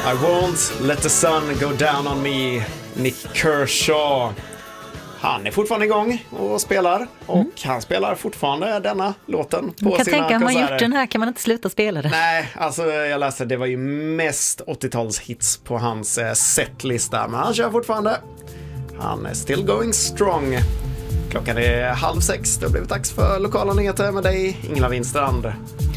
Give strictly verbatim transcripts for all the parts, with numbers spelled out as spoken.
I won't let the sun go down on me. Nick Kershaw. Han är fortfarande igång och spelar. Och mm. han spelar fortfarande denna låten på sina konserter. Jag kan tänka, har man gjort den här kan man inte sluta spela det. Nej, alltså jag läste det var ju mest åttio-talshits på hans eh, setlista. Men han kör fortfarande. Han är still going strong. Klockan är halv sex. Det har blivit dags för lokala nyheter med dig, Ingela Winstrand.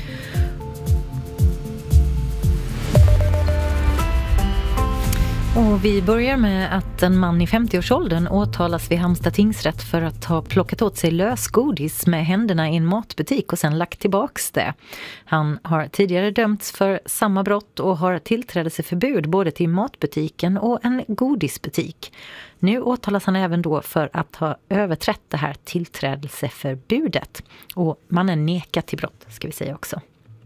Och vi börjar med att en man i femtioårsåldern åtalas vid Halmstad tingsrätt för att ha plockat åt sig lösgodis med händerna i en matbutik och sen lagt tillbaks det. Han har tidigare dömts för samma brott och har tillträdelseförbud både till matbutiken och en godisbutik. Nu åtalas han även då för att ha överträtt det här tillträdelseförbudet. Och mannen nekat till brott, ska vi säga också.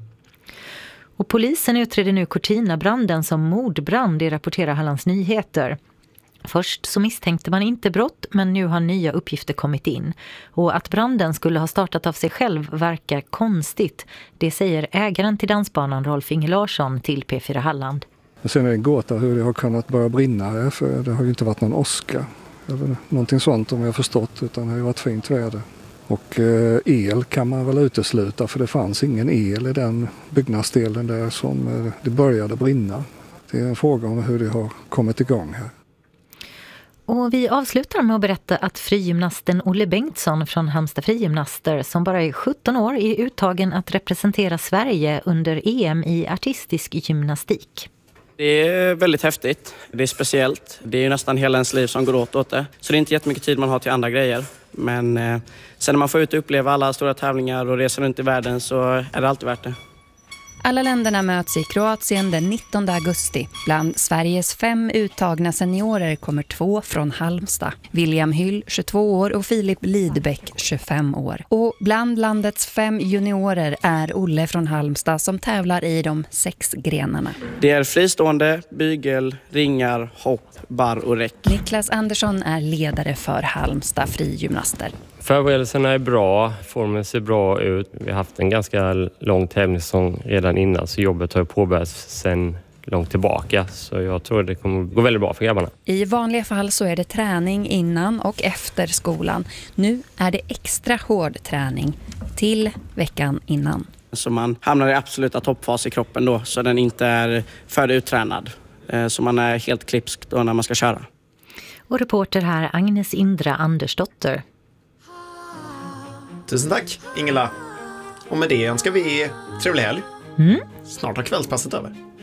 Och polisen utreder nu Cortina-branden som mordbrand, det rapporterar Hallands Nyheter. Först så misstänkte man inte brott, men nu har nya uppgifter kommit in. Och att branden skulle ha startat av sig själv verkar konstigt. Det säger ägaren till dansbanan Rolf Inge Larsson till P fyra Halland. Sen är det en gåta hur det har kunnat börja brinna här, för det har ju inte varit någon åska. Eller någonting sånt om jag har förstått, utan det har ju varit fint väder. Och eh, el kan man väl utesluta, för det fanns ingen el i den byggnadsdelen där som eh, det började brinna. Det är en fråga om hur det har kommit igång här. Och vi avslutar med att berätta att frigymnasten Olle Bengtsson från Halmstad frigymnaster som bara är sjutton år är uttagen att representera Sverige under E M i artistisk gymnastik. Det är väldigt häftigt. Det är speciellt. Det är ju nästan hela ens liv som går åt åt det. Så det är inte jättemycket tid man har till andra grejer. Men eh, sen när man får ut och uppleva alla stora tävlingar och reser runt i världen så är det alltid värt det. Alla länderna möts i Kroatien den nittonde augusti. Bland Sveriges fem uttagna seniorer kommer två från Halmstad. William Hyll, tjugotvå år, och Filip Lidbeck, tjugofem år. Och bland landets fem juniorer är Olle från Halmstad som tävlar i de sex grenarna. Det är fristående, bygel, ringar, hopp, barr och räck. Niklas Andersson är ledare för Halmstad frigymnaster. Förberedelserna är bra, formen ser bra ut. Vi har haft en ganska lång tävlingssäsong redan innan, så jobbet har påbörjats sedan långt tillbaka. Så jag tror det kommer gå väldigt bra för grabbarna. I vanliga fall så är det träning innan och efter skolan. Nu är det extra hård träning till veckan innan. Så man hamnar i absoluta toppfas i kroppen då, så den inte är för uttränad. Så man är helt klipsk då när man ska köra. Och reporter här Agnes Indra Andersdotter. Tusen tack, Ingela. Och med det önskar vi trevlig helg. Mm. Snart har kvällspasset över.